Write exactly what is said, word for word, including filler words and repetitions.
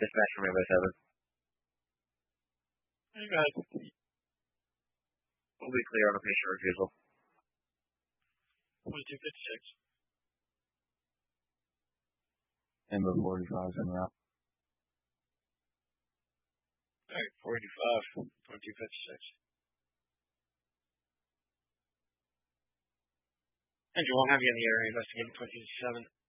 Dispatch from Rainbow seven. Hey, guys. We'll be clear on a patient refusal. twenty-two fifty-six. Rainbow forty-five is en route. All right, forty-five, twenty-two fifty-six. And you won't have you in the area investigating twenty fifty-seven.